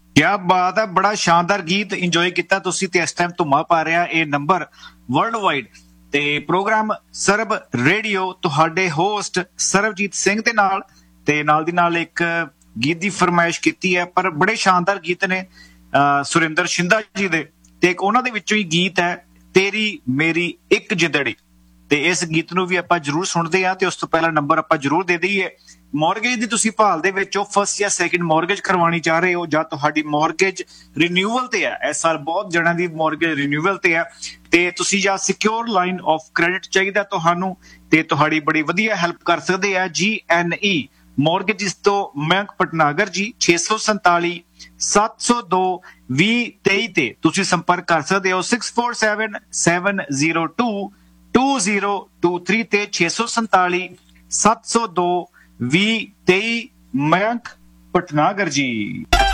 ਕਿਆ ਬਾਤ ਹੈ, ਬੜਾ ਸ਼ਾਨਦਾਰ ਗੀਤ ਇੰਜੋਏ ਕੀਤਾ ਤੁਸੀਂ ਤੇ ਇਸ ਟਾਈਮ ਧੁੰਮਾ ਪਾ ਰਿਹਾ ਇਹ ਨੰਬਰ ਵਰਲਡ ਵਾਈਡ ਤੇ ਪ੍ਰੋਗਰਾਮ ਸਰਬ ਰੇਡੀਓ ਤੁਹਾਡੇ ਹੋਸਟ ਸਰਬਜੀਤ ਸਿੰਘ ਦੇ ਨਾਲ ਤੇ ਨਾਲ ਦੀ ਨਾਲ ਇੱਕ ਗੀਤ ਦੀ ਫਰਮਾਇਸ਼ ਕੀਤੀ ਹੈ, ਪਰ ਬੜੇ ਸ਼ਾਨਦਾਰ ਗੀਤ ਨੇ ਸੁਰਿੰਦਰ ਸ਼ਿੰਦਾ ਜੀ ਦੇ ਤੇ ਇੱਕ ਉਹਨਾਂ ਦੇ ਵਿੱਚੋਂ ਹੀ ਗੀਤ ਹੈ ਤੇਰੀ ਮੇਰੀ ਇੱਕ ਜਿੱਦੜੀ ਤੇ ਇਸ ਗੀਤ ਨੂੰ ਵੀ ਆਪਾਂ ਜਰੂਰ ਸੁਣਦੇ ਆ ਤੇ ਉਸ ਤੋਂ ਪਹਿਲਾਂ ਨੰਬਰ ਆਪਾਂ ਜਰੂਰ ਦੇ ਦਈਏ। ਮੌਰਗੇਜ ਦੀ ਤੁਸੀਂ ਭਾਲ ਦੇ ਵਿੱਚ ਫਸਟ ਜਾਂ ਸੈਕਿੰਡ ਮੌਰਗੇਜ ਕਰਵਾਉਣੀ ਚਾਹ ਰਹੇ ਹੋ ਜਾਂ ਤੁਹਾਡੀ ਮੌਰਗੇਜ ਰਿਨਿਊਅਲ ਤੇ ਹੈ, ਇਸ ਸਾਲ ਬਹੁਤ ਜਣਾਂ ਦੀ ਮੌਰਗੇਜ ਰਿਨਿਊਅਲ ਤੇ ਹੈ ਤੇ ਤੁਸੀਂ ਜਾਂ ਸਿਕਿਉਰ ਲਾਈਨ ਆਫ ਕ੍ਰੈਡਿਟ ਚਾਹੀਦਾ ਤੁਹਾਨੂੰ ਤੇ ਤੁਹਾਡੀ ਬੜੀ ਵਧੀਆ ਹੈਲਪ ਕਰ ਸਕਦੇ ਆ GNE ਮੌਰਗੇਜ ਤੋਂ ਮਯੰਕ ਭਟਨਾਗਰ ਜੀ 647 702 2023 ਤੇ ਤੁਸੀਂ ਸੰਪਰਕ ਕਰ ਸਕਦੇ ਹੋ 647 702 2023 ਤੇ 647 702 2023 ਮਯੰਕ ਭਟਨਾਗਰ ਜੀ।